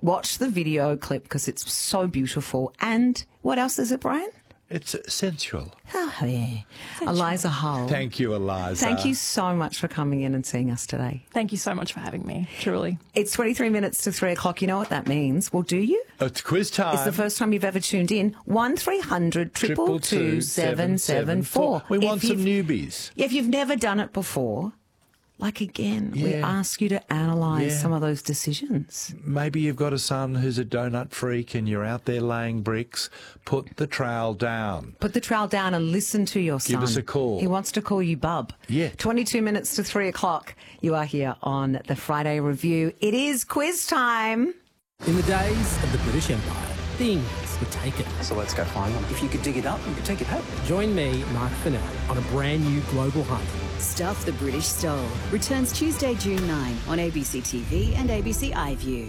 Watch the video clip because it's so beautiful. And what else is it, Brian? It's sensual. Oh, yeah. Eliza Hull. Thank you, Eliza. Thank you so much for coming in and seeing us today. Thank you so much for having me, truly. It's 23 minutes to 3 o'clock. You know what that means? Well, do you? It's quiz time. It's the first time you've ever tuned in. 1300 222 774. We want some newbies. If you've never done it before, we ask you to analyse some of those decisions. Maybe you've got a son who's a donut freak and you're out there laying bricks. Put the trowel down. Put the trowel down and listen to your son. Give us a call. He wants to call you Bub. Yeah. 22 minutes to 3 o'clock. You are here on the Friday Review. It is quiz time. In the days of the British Empire, things were taken. So let's go find them. If you could dig it up, you could take it home. Join me, Mark Fennell, on a brand new global hunt. Stuff the British Stole returns Tuesday, June 9 on ABC TV and ABC iView.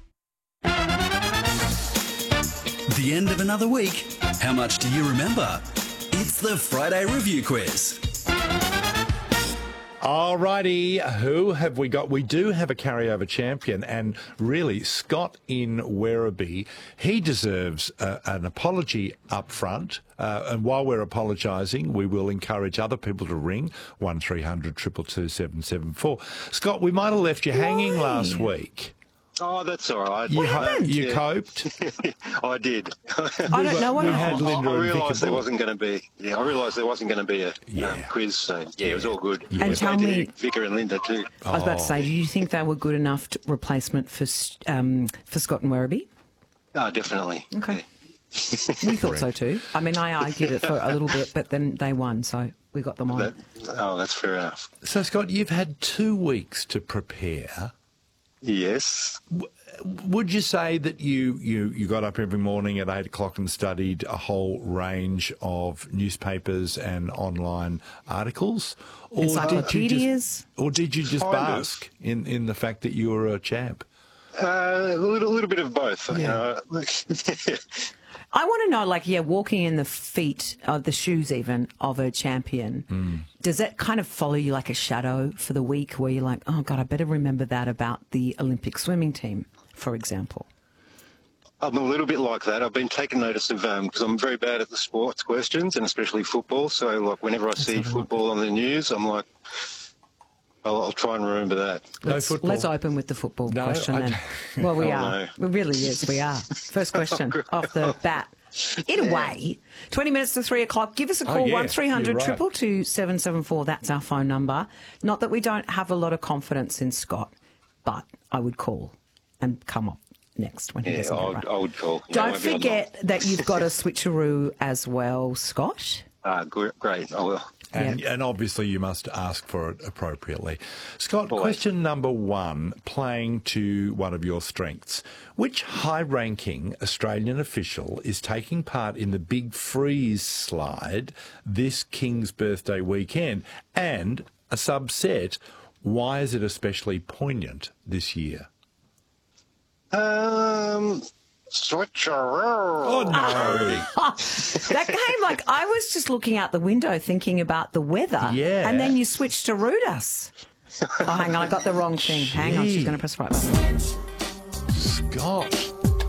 The end of another week. How much do you remember? It's the Friday Review Quiz. Alrighty, who have we got? We do have a carryover champion, and really, Scott in Werribee, he deserves an apology up front. And while we're apologising, we will encourage other people to ring 1300 222 774. Scott, we might have left you hanging last week. Oh, that's all right. You coped? I did. I don't know what happened. I realised there wasn't going to be. Yeah, I realised there wasn't going to be a quiz. So yeah, it was all good. And tell me, Vicar and Linda too. I was about to say, do you think they were good enough replacement for Scott and Werribee? Oh, definitely. Okay. We thought so too. I mean, I argued it for a little bit, but then they won, so we got them on. That's fair enough. So, Scott, you've had 2 weeks to prepare. Yes. Would you say that you got up every morning at 8 o'clock and studied a whole range of newspapers and online articles? Encyclopedias? Or did you just bask in the fact that you were a champ? A little bit of both. Yeah. I want to know, walking in the feet, the shoes even, of a champion, does that kind of follow you like a shadow for the week where you're like, oh, God, I better remember that about the Olympic swimming team, for example? I'm a little bit like that. I've been taking notice of, because I'm very bad at the sports questions and especially football. So, whenever I see football on the news, I'm like, I'll try and remember that. Let's open with the football question then. Well, we are. No. It really is. We are. First question off the bat. In a way, 20 minutes to 3 o'clock. Give us a call, 1300 222 774. That's our phone number. Not that we don't have a lot of confidence in Scott, but I would call and come up next when he doesn't get right. I would call. Don't forget that you've got a switcheroo as well, Scott. Great. I will. And obviously you must ask for it appropriately. Scott, question number 1, playing to one of your strengths. Which high-ranking Australian official is taking part in the Big Freeze slide this King's Birthday weekend? And a subset, why is it especially poignant this year? Switcheroo. Oh, no. That came I was just looking out the window thinking about the weather. Yeah. And then you switched to root us. Oh, hang on, I got the wrong thing. Hang on, she's going to press the right button. Scott.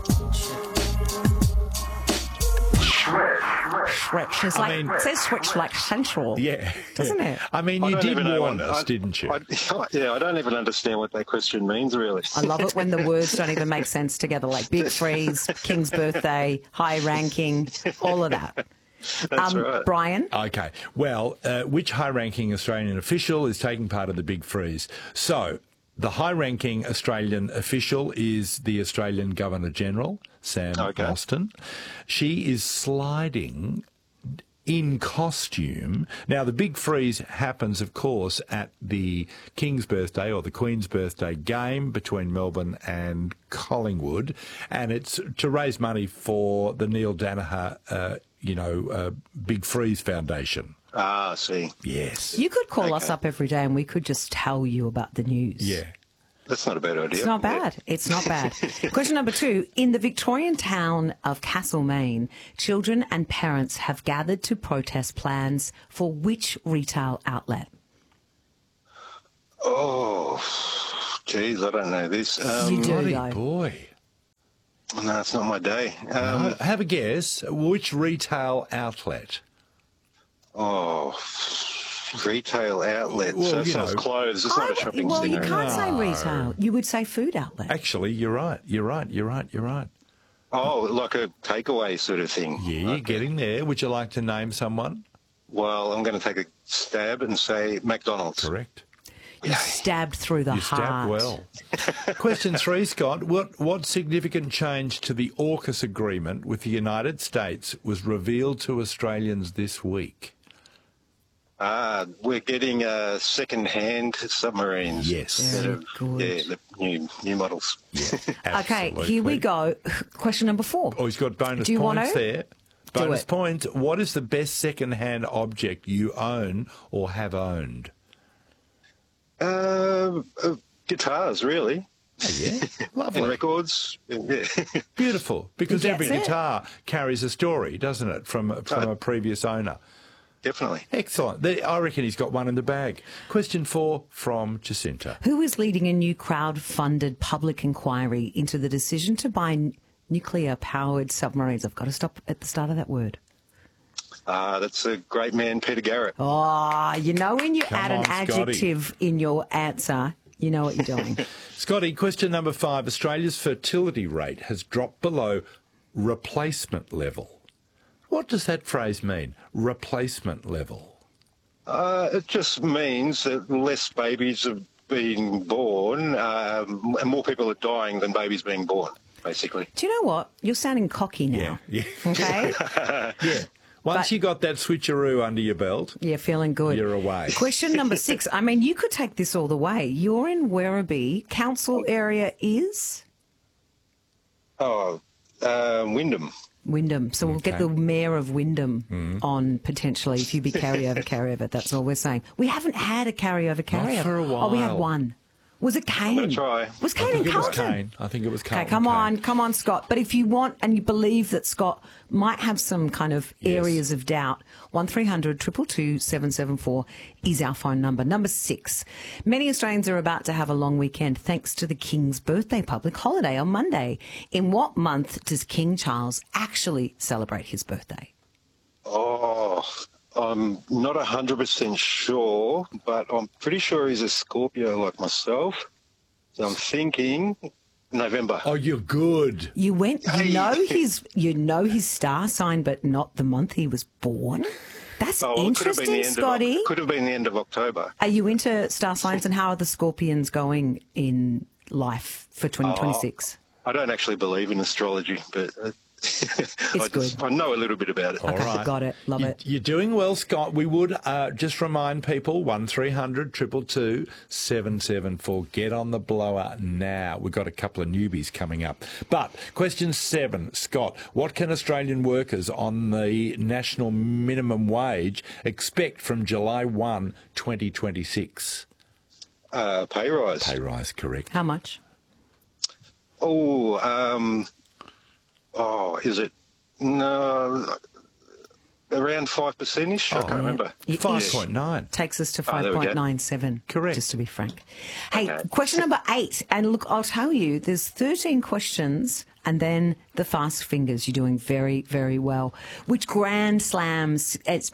Switch. It's it says switch like central. Yeah. Doesn't it? I mean, you did warn us, didn't you? I don't even understand what that question means, really. I love it when the words don't even make sense together, like Big Freeze, King's Birthday, high ranking, all of that. That's right. Brian? Okay. Well, which high-ranking Australian official is taking part of the Big Freeze? So, the high-ranking Australian official is the Australian Governor-General, Sam Austin. She is sliding in costume. Now, the Big Freeze happens, of course, at the King's Birthday or the Queen's Birthday game between Melbourne and Collingwood, and it's to raise money for the Neil Danaher, Big Freeze Foundation. Ah, I see. Yes. You could call us up every day and we could just tell you about the news. Yeah. That's not a bad idea. It's not bad. It's not bad. Question number 2. In the Victorian town of Castlemaine, children and parents have gathered to protest plans for which retail outlet? Oh, geez, I don't know this. You do, Bloody though. boy. No, it's not my day. Have a guess. Which retail outlet? Oh, retail outlet. So it's clothes. It's not a shopping Well, centre. you can't say retail. You would say food outlet. Actually, you're right. Oh, like a takeaway sort of thing. Yeah, you're getting there. Would you like to name someone? Well, I'm going to take a stab and say McDonald's. Correct. You stabbed through the heart. You stabbed well. Question 3, Scott. What significant change to the AUKUS agreement with the United States was revealed to Australians this week? We're getting second-hand submarines. Yes. Very good. Yeah, the new models. Yeah, Okay, here we go. Question number 4. Oh, he's got bonus Do you points want to? there. Bonus points. What is the best second-hand object you own or have owned? Guitars, really. Oh, yeah, lovely. And records. Yeah. Beautiful, because every That's it. guitar carries a story, doesn't it, from a previous owner. Definitely. Excellent. I reckon he's got one in the bag. Question 4 from Jacinta. Who is leading a new crowd-funded public inquiry into the decision to buy nuclear-powered submarines? I've got to stop at the start of that word. That's a great man, Peter Garrett. Oh, you know when you Come add on, an Scotty. adjective in your answer, you know what you're doing. Scotty, question number 5. Australia's fertility rate has dropped below replacement level. What does that phrase mean, replacement level? It just means that less babies are being born and more people are dying than babies being born, basically. Do you know what? You're sounding cocky now. Yeah. Okay? Yeah. Once you got that switcheroo under your belt, Yeah, feeling good. you're away. Question number 6. I mean, you could take this all the way. You're in Werribee. Council area is? Wyndham. Wyndham. So we'll get the mayor of Wyndham on potentially if you be carryover. That's all we're saying. We haven't had a carryover. Not for a while. Oh, we had one. Was it Kane? I'm gonna try. Was I Kane think in it was Carlton? Kane. I think it was Kane. Okay, come on, Scott. But if you want and you believe that Scott might have some kind of areas of doubt, 1300 222 774 is our phone number. Number 6. Many Australians are about to have a long weekend thanks to the King's birthday public holiday on Monday. In what month does King Charles actually celebrate his birthday? Oh, I'm not 100% sure, but I'm pretty sure he's a Scorpio like myself. So I'm thinking November. Oh, you're good. You know his star sign, but not the month he was born. That's interesting, Scotty. Could have been the end of October. Are you into star signs, and how are the Scorpions going in life for 2026? I don't actually believe in astrology, but I know a little bit about it. All right. Got it. Love it. You're doing well, Scott. We would just remind people, 1300 222 774. Get on the blower now. We've got a couple of newbies coming up. But question 7, Scott, what can Australian workers on the national minimum wage expect from July 1, 2026? Pay rise. Pay rise, correct. How much? Is it? No, around 5%-ish. I can't remember. 5.9. Takes us to there we go. 5.97. Correct. Just to be frank. Hey, question number 8. And look, I'll tell you, there's 13 questions and then the fast fingers. You're doing very, very well. Which Grand Slam singles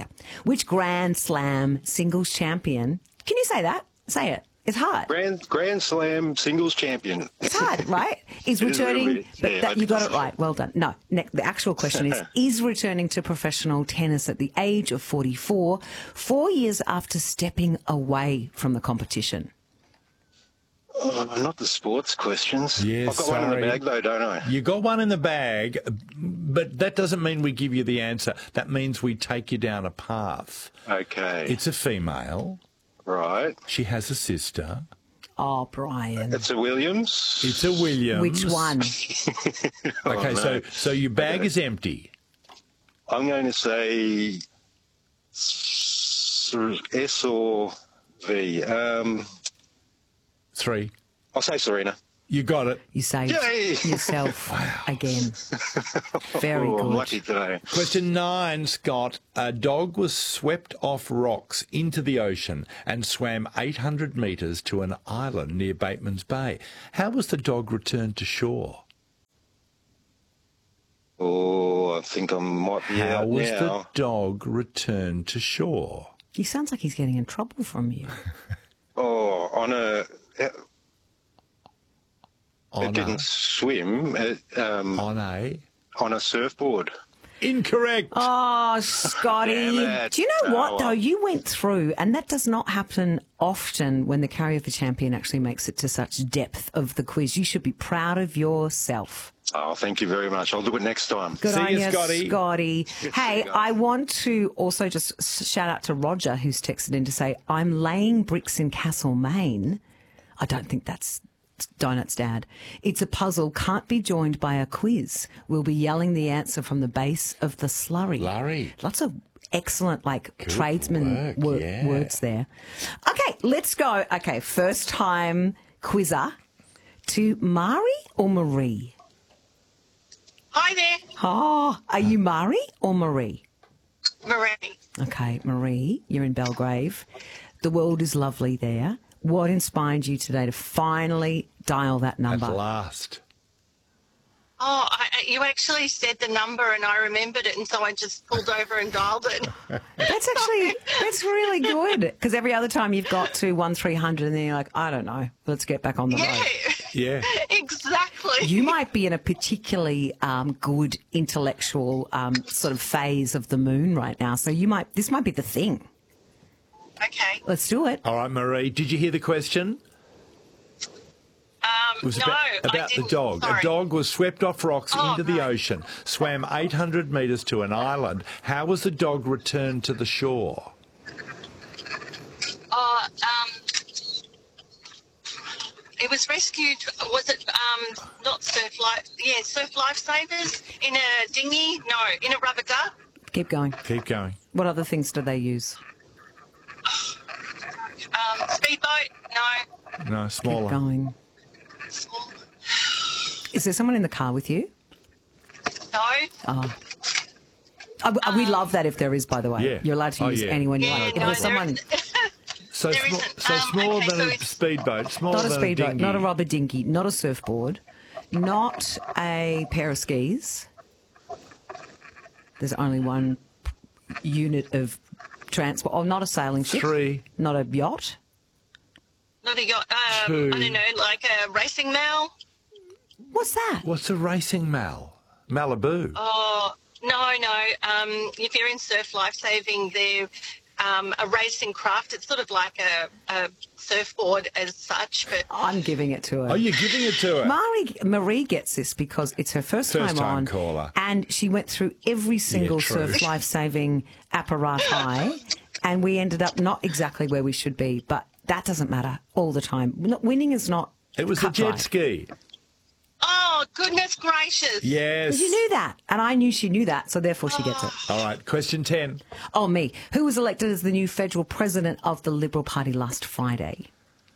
champion? Can you say that? Say it. It's hard. Grand Slam singles champion. It's hard, right? Is returning, you got it right. Well done. No, the actual question is returning to professional tennis at the age of 44, 4 years after stepping away from the competition? Not the sports questions. Yes, I've got one in the bag, though, don't I? You got one in the bag, but that doesn't mean we give you the answer. That means we take you down a path. Okay. It's a female. Right. She has a sister. Oh, Brian. It's a Williams. It's a Williams. Which one? Okay, no. so your bag is empty. I'm going to say S or V. 3. I'll say Serena. You got it. You saved Yay! yourself again. Very good. I'm lucky today. Question 9, Scott. A dog was swept off rocks into the ocean and swam 800 metres to an island near Bateman's Bay. How was the dog returned to shore? Oh, I think I might be How out was now. the dog returned to shore? He sounds like he's getting in trouble from you. Oh, it didn't swim. On a surfboard. Incorrect. Oh, Scotty. Damn it. Do you know what, Oh, though? well. You went through, and that does not happen often when the Carrier for Champion actually makes it to such depth of the quiz. You should be proud of yourself. Oh, thank you very much. I'll do it next time. Good See on you, you, Scotty. Scotty. Hey, you. I want to also just shout out to Roger, who's texted in to say, I'm laying bricks in Castlemaine. I don't think that's Donut's dad. It's a puzzle, can't be joined by a quiz. We'll be yelling the answer from the base of the slurry. Larry. Lots of excellent, Good tradesman work, yeah. words there. Okay, let's go. Okay, first time quizzer to Mari or Marie? Hi there, Oh, are you Mari or Marie? Marie. Okay, Marie, you're in Belgrave. The world is lovely there. What inspired you today to finally dial that At number? last. Oh, you actually said the number and I remembered it, and so I just pulled over and dialed it. That's really good. Because every other time you've got to 1300 and then you're like, I don't know, let's get back on the Yeah, road. Yeah. exactly. You might be in a particularly good intellectual sort of phase of the moon right now. So this might be the thing. Okay. Let's do it. All right, Marie, did you hear the question? It was no, about I the didn't. dog. Sorry. A dog was swept off rocks Oh, into the right. ocean, swam 800 metres to an island. How was the dog returned to the shore? It was rescued. Was it not surf life? Yeah, surf lifesavers in a dinghy. No, in a rubber duck. Keep going. Keep going. What other things do they use? Speedboat. No. No, Keep smaller. going. Small. Is there someone in the car with you? No. We love that if there is, by the way. Yeah. You're allowed to Oh, use yeah. anyone you Yeah, like. If no, there's someone, So, There small, isn't. so smaller Okay, than so a it's- speedboat, smaller not a than speedboat, dinghy. not a rubber dinghy, not a surfboard, not a pair of skis. There's only one unit of transport. Oh, not a sailing ship. 3. Not a yacht. Not a yacht. 2. I don't know, like a racing mail. What's that? What's a racing Malibu. Oh, no. If you're in surf lifesaving, they're a racing craft. It's sort of like a surfboard as such, but I'm giving it to her. Oh, you're giving it to her. Marie gets this because it's her first time First-time on, caller. and she went through every single true. surf life-saving apparatus, and we ended up not exactly where we should be, but that doesn't matter all the time. Winning is not. It was a jet cutthroat. ski. oh, goodness gracious. Yes. You knew that, and I knew she knew that, so therefore she gets it. All right, question 10. Oh, me. Who was elected as the new federal president of the Liberal Party last Friday?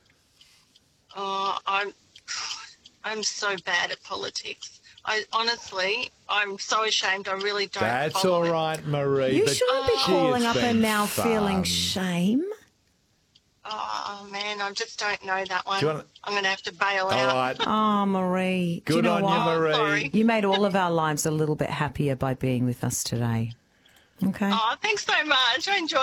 Oh, I'm so bad at politics. Honestly, I'm so ashamed. I really don't. That's follow all it. right, Marie. You but shouldn't be gee, calling it's up and been now fun. feeling shame. Oh man, I just don't know that one. Do you wanna- I'm going to have to bail All out. right. Oh, Marie. Do Good you know on what? you, Marie. Sorry. You made all of our lives a little bit happier by being with us today. Okay. Oh, thanks so much. I enjoyed